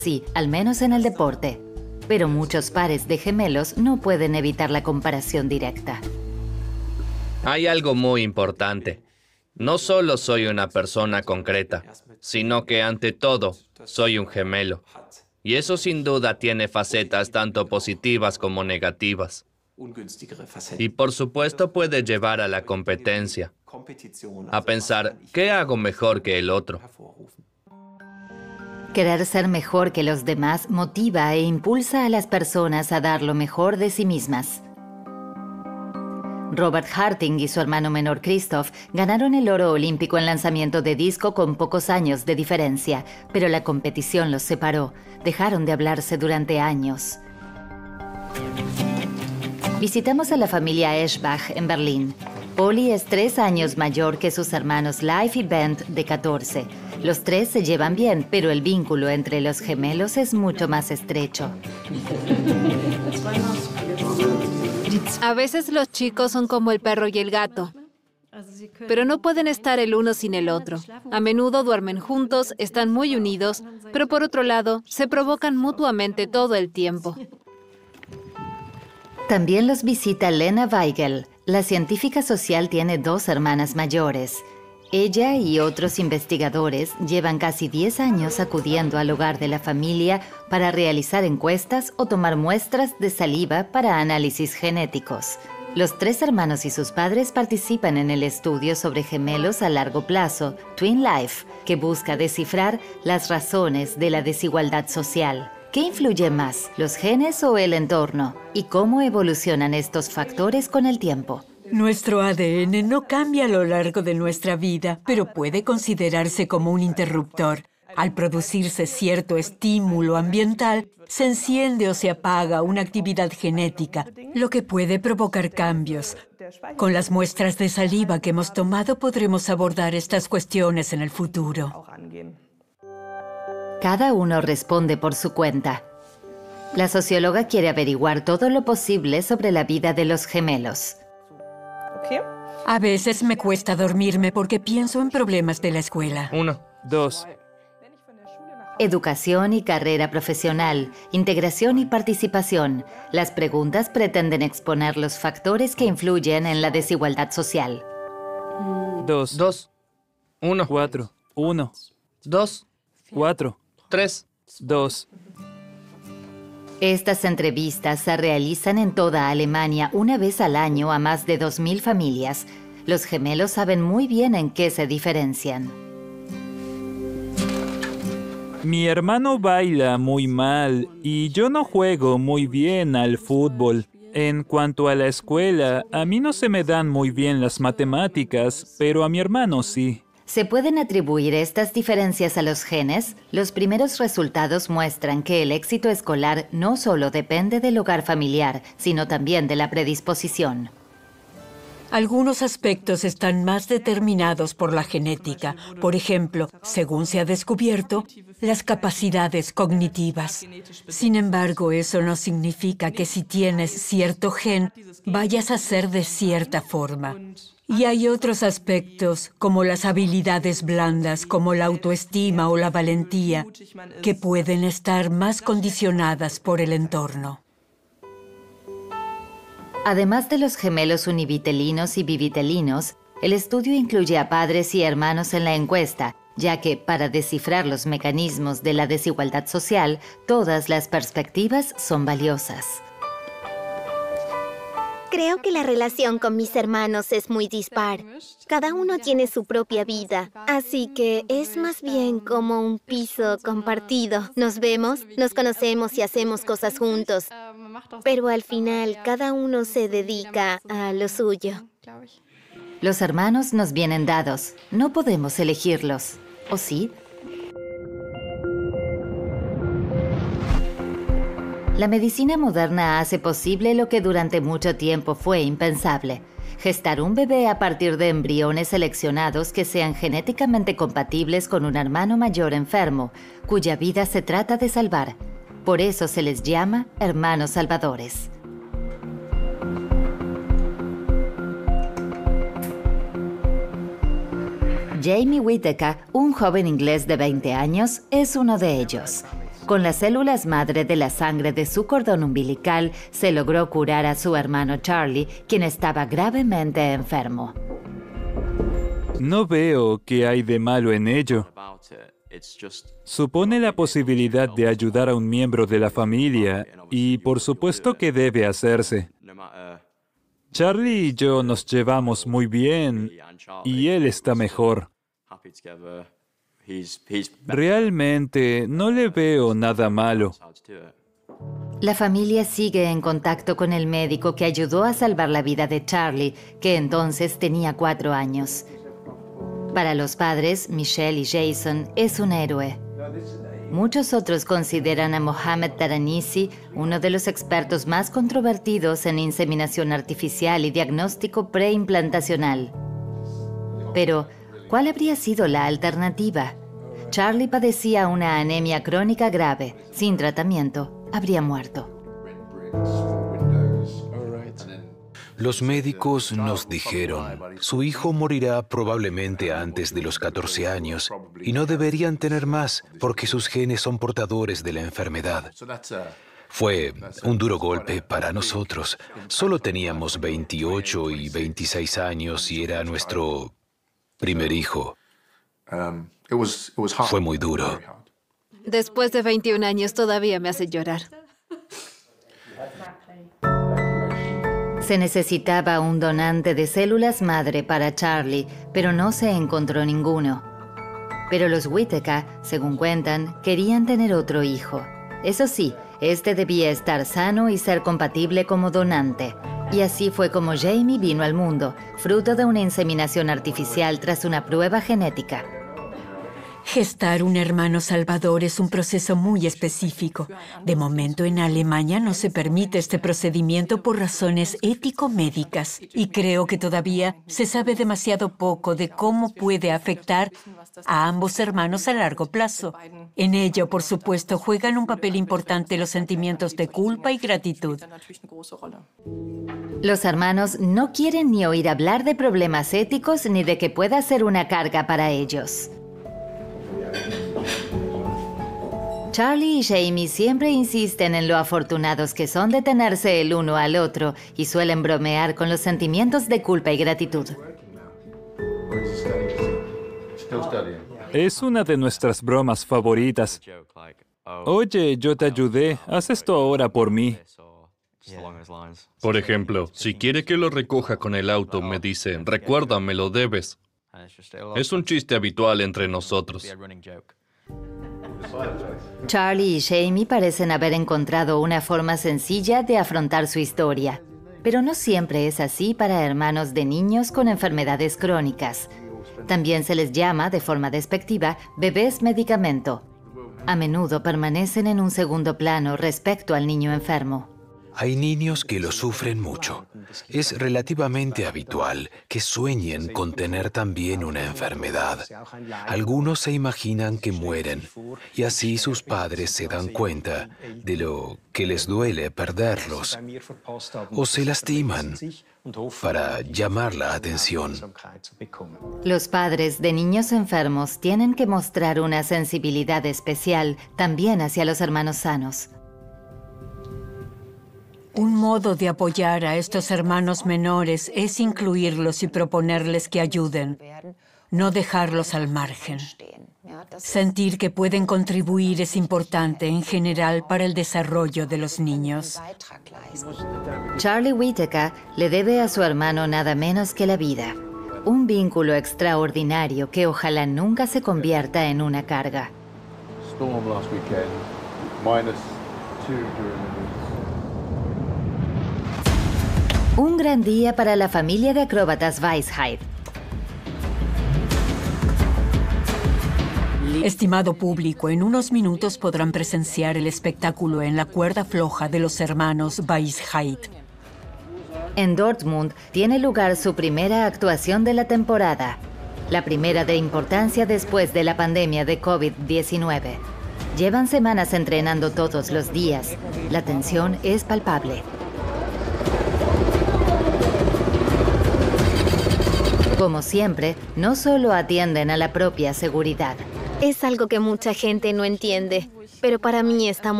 Sí, al menos en el deporte. Pero muchos pares de gemelos no pueden evitar la comparación directa. Hay algo muy importante. No solo soy una persona concreta, sino que ante todo soy un gemelo. Y eso sin duda tiene facetas tanto positivas como negativas. Y por supuesto puede llevar a la competencia, a pensar, ¿qué hago mejor que el otro? Querer ser mejor que los demás motiva e impulsa a las personas a dar lo mejor de sí mismas. Robert Harting y su hermano menor Christoph ganaron el oro olímpico en lanzamiento de disco con pocos años de diferencia, pero la competición los separó. Dejaron de hablarse durante años. Visitamos a la familia Eschbach en Berlín. Polly es 3 años mayor que sus hermanos Leif y Bent, de 14. Los tres se llevan bien, pero el vínculo entre los gemelos es mucho más estrecho. A veces los chicos son como el perro y el gato, pero no pueden estar el uno sin el otro. A menudo duermen juntos, están muy unidos, pero por otro lado, se provocan mutuamente todo el tiempo. También los visita Lena Weigel. La científica social tiene 2 hermanas mayores. Ella y otros investigadores llevan casi 10 años acudiendo al hogar de la familia para realizar encuestas o tomar muestras de saliva para análisis genéticos. Los 3 hermanos y sus padres participan en el estudio sobre gemelos a largo plazo, Twin Life, que busca descifrar las razones de la desigualdad social. ¿Qué influye más, los genes o el entorno? ¿Y cómo evolucionan estos factores con el tiempo? Nuestro ADN no cambia a lo largo de nuestra vida, pero puede considerarse como un interruptor. Al producirse cierto estímulo ambiental, se enciende o se apaga una actividad genética, lo que puede provocar cambios. Con las muestras de saliva que hemos tomado podremos abordar estas cuestiones en el futuro. Cada uno responde por su cuenta. La socióloga quiere averiguar todo lo posible sobre la vida de los gemelos. A veces me cuesta dormirme porque pienso en problemas de la escuela. 1, 2. Educación y carrera profesional, integración y participación. Las preguntas pretenden exponer los factores que influyen en la desigualdad social. 2, 2, 1, 4, 1, 2, 4, 3. 2. Estas entrevistas se realizan en toda Alemania una vez al año a más de 2.000 familias. Los gemelos saben muy bien en qué se diferencian. Mi hermano baila muy mal y yo no juego muy bien al fútbol. En cuanto a la escuela, a mí no se me dan muy bien las matemáticas, pero a mi hermano sí. ¿Se pueden atribuir estas diferencias a los genes? Los primeros resultados muestran que el éxito escolar no solo depende del hogar familiar, sino también de la predisposición. Algunos aspectos están más determinados por la genética. Por ejemplo, según se ha descubierto, las capacidades cognitivas. Sin embargo, eso no significa que si tienes cierto gen, vayas a ser de cierta forma. Y hay otros aspectos, como las habilidades blandas, como la autoestima o la valentía, que pueden estar más condicionadas por el entorno. Además de los gemelos univitelinos y bivitelinos, el estudio incluye a padres y hermanos en la encuesta, ya que para descifrar los mecanismos de la desigualdad social, todas las perspectivas son valiosas. Creo que la relación con mis hermanos es muy dispar. Cada uno tiene su propia vida, así que es más bien como un piso compartido. Nos vemos, nos conocemos y hacemos cosas juntos, pero al final cada uno se dedica a lo suyo. Los hermanos nos vienen dados, no podemos elegirlos, ¿o sí? La medicina moderna hace posible lo que durante mucho tiempo fue impensable: gestar un bebé a partir de embriones seleccionados que sean genéticamente compatibles con un hermano mayor enfermo, cuya vida se trata de salvar. Por eso se les llama hermanos salvadores. Jamie Whittaker, un joven inglés de 20 años, es uno de ellos. Con las células madre de la sangre de su cordón umbilical, se logró curar a su hermano Charlie, quien estaba gravemente enfermo. No veo qué hay de malo en ello. Supone la posibilidad de ayudar a un miembro de la familia y por supuesto que debe hacerse. Charlie y yo nos llevamos muy bien y él está mejor. Realmente no le veo nada malo. La familia sigue en contacto con el médico que ayudó a salvar la vida de Charlie, que entonces tenía 4 años. Para los padres, Michelle y Jason es un héroe. Muchos otros consideran a Mohamed Taranisi uno de los expertos más controvertidos en inseminación artificial y diagnóstico preimplantacional. Pero, ¿cuál habría sido la alternativa? Charlie padecía una anemia crónica grave. Sin tratamiento, habría muerto. Los médicos nos dijeron, su hijo morirá probablemente antes de los 14 años y no deberían tener más porque sus genes son portadores de la enfermedad. Fue un duro golpe para nosotros. Solo teníamos 28 y 26 años y era nuestro primer hijo. Fue muy duro. Después de 21 años todavía me hace llorar. Se necesitaba un donante de células madre para Charlie, pero no se encontró ninguno. Pero los Whittaker, según cuentan, querían tener otro hijo. Eso sí, este debía estar sano y ser compatible como donante. Y así fue como Jamie vino al mundo, fruto de una inseminación artificial tras una prueba genética. Gestar un hermano salvador es un proceso muy específico. De momento en Alemania no se permite este procedimiento por razones ético-médicas y creo que todavía se sabe demasiado poco de cómo puede afectar a ambos hermanos a largo plazo. En ello, por supuesto, juegan un papel importante los sentimientos de culpa y gratitud. Los hermanos no quieren ni oír hablar de problemas éticos ni de que pueda ser una carga para ellos. Charlie y Jamie siempre insisten en lo afortunados que son de tenerse el uno al otro y suelen bromear con los sentimientos de culpa y gratitud. Es una de nuestras bromas favoritas. Oye, yo te ayudé, haz esto ahora por mí. Por ejemplo, si quiere que lo recoja con el auto, me dice, recuerda, me lo debes. Es un chiste habitual entre nosotros. Charlie y Jamie parecen haber encontrado una forma sencilla de afrontar su historia. Pero no siempre es así para hermanos de niños con enfermedades crónicas. También se les llama, de forma despectiva, bebés medicamento. A menudo permanecen en un segundo plano respecto al niño enfermo. Hay niños que lo sufren mucho. Es relativamente habitual que sueñen con tener también una enfermedad. Algunos se imaginan que mueren y así sus padres se dan cuenta de lo que les duele perderlos o se lastiman para llamar la atención. Los padres de niños enfermos tienen que mostrar una sensibilidad especial también hacia los hermanos sanos. Un modo de apoyar a estos hermanos menores es incluirlos y proponerles que ayuden, no dejarlos al margen. Sentir que pueden contribuir es importante en general para el desarrollo de los niños. Charlie Whittaker le debe a su hermano nada menos que la vida. Un vínculo extraordinario que ojalá nunca se convierta en una carga. Un gran día para la familia de acróbatas Weisheit. Estimado público, en unos minutos podrán presenciar el espectáculo en la cuerda floja de los hermanos Weisheit. En Dortmund tiene lugar su primera actuación de la temporada, la primera de importancia después de la pandemia de COVID-19. Llevan semanas entrenando todos los días. La tensión es palpable. Como siempre, no solo atienden a la propia seguridad. Es algo que mucha gente no entiende. pero para mí está